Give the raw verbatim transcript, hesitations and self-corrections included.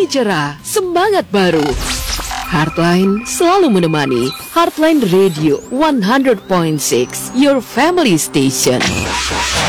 pagi cerah, semangat baru. Heartline selalu menemani. Heartline Radio one hundred point six, your family station.